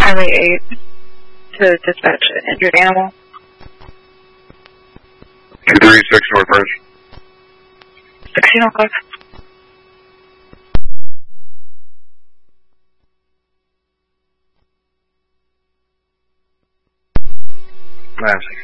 Highway 8 to dispatch an injured animal. 236 Northwest. 1605. Classic.